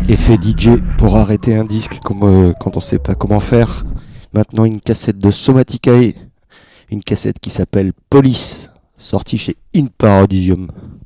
Effet DJ pour arrêter un disque comme quand on sait pas comment faire. Maintenant une cassette de Somaticae, une cassette qui s'appelle Police, sortie chez In Paradiesium.